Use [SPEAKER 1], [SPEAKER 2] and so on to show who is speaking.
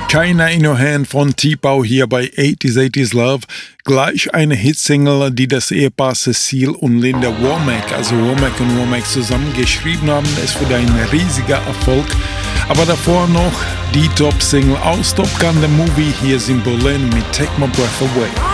[SPEAKER 1] China in Your Hand von T-Pau hier bei 80s Love. Gleich eine Hitsingle, die das Ehepaar Cecile und Linda Womack, also Womack und Womack zusammen geschrieben haben. Es wurde ein riesiger Erfolg. Aber davor noch die Top-Single aus Top Gun, The Movie. Hier sind Berlin mit Take My Breath Away.